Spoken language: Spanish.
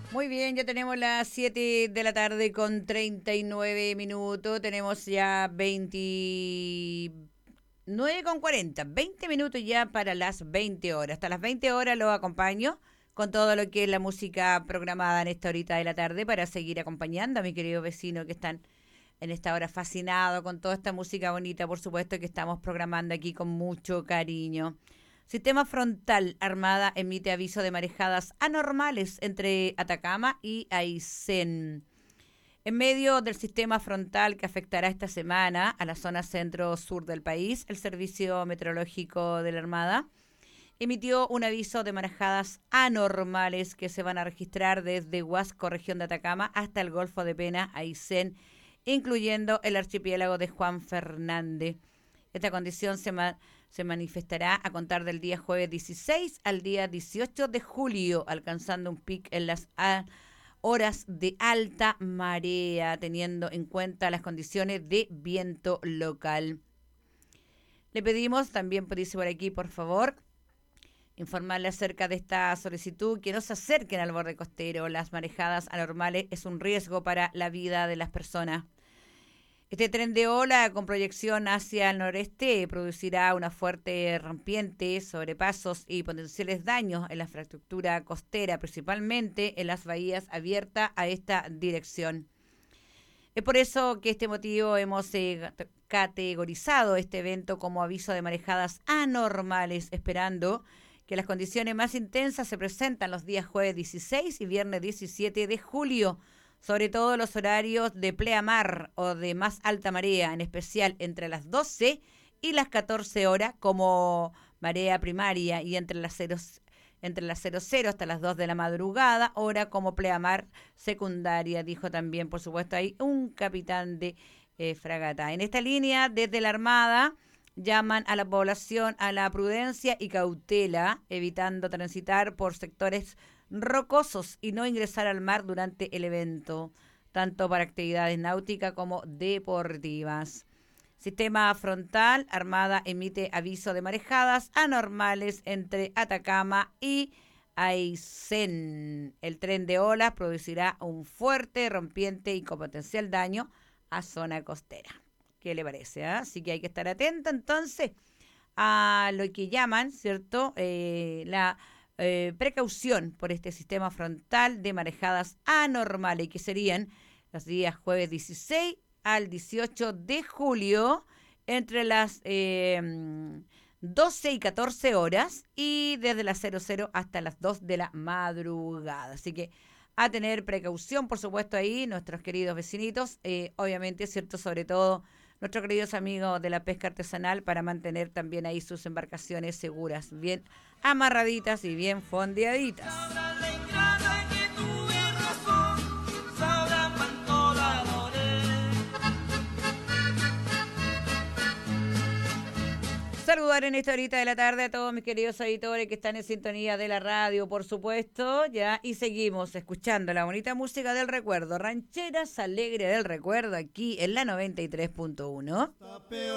Muy bien, ya tenemos las 7 de la tarde con 39 minutos. Tenemos ya 29 con 40, 20 minutos ya para las 20 horas. Hasta las 20 horas los acompaño con todo lo que es la música programada en esta horita de la tarde para seguir acompañando a mi querido vecino que están en esta hora fascinado con toda esta música bonita, por supuesto, que estamos programando aquí con mucho cariño. Sistema Frontal Armada emite aviso de marejadas anormales entre Atacama y Aysén. En medio del sistema frontal que afectará esta semana a la zona centro-sur del país, el Servicio Meteorológico de la Armada emitió un aviso de marejadas anormales que se van a registrar desde Huasco, región de Atacama, hasta el Golfo de Pena, Aysén, incluyendo el archipiélago de Juan Fernández. Esta condición se manifestará a contar del día jueves 16 al día 18 de julio, alcanzando un pic en las horas de alta marea, teniendo en cuenta las condiciones de viento local. Le pedimos también, por aquí, por favor, informarle acerca de esta solicitud, que no se acerquen al borde costero. Las marejadas anormales es un riesgo para la vida de las personas. Este tren de ola con proyección hacia el noreste producirá una fuerte rompiente, sobrepasos y potenciales daños en la infraestructura costera, principalmente en las bahías abiertas a esta dirección. Es por eso que este motivo hemos categorizado este evento como aviso de marejadas anormales, esperando que las condiciones más intensas se presentan los días jueves 16 y viernes 17 de julio, sobre todo los horarios de pleamar o de más alta marea, en especial entre las 12 y las 14 horas como marea primaria y entre las 00 hasta las 2 de la madrugada, hora como pleamar secundaria, dijo también, por supuesto, ahí un capitán de fragata. En esta línea, desde la Armada, llaman a la población a la prudencia y cautela, evitando transitar por sectores rocosos y no ingresar al mar durante el evento, tanto para actividades náuticas como deportivas. Sistema Frontal Armada emite aviso de marejadas anormales entre Atacama y Aysén. El tren de olas producirá un fuerte, rompiente y con potencial daño a zona costera. ¿Qué le parece? Así que hay que estar atento entonces a lo que llaman, ¿cierto? La precaución por este sistema frontal de marejadas anormales, que serían los días jueves 16 al 18 de julio entre las 12 y 14 horas y desde las 00 hasta las 2 de la madrugada. Así que a tener precaución, por supuesto, ahí nuestros queridos vecinitos, obviamente, ¿cierto? Sobre todo nuestros queridos amigos de la pesca artesanal, para mantener también ahí sus embarcaciones seguras, bien amarraditas y bien fondeaditas. Saludar en esta horita de la tarde a todos mis queridos auditores que están en sintonía de la radio, por supuesto, ya, y seguimos escuchando la bonita música del recuerdo, rancheras alegre del recuerdo, aquí en la 93.1.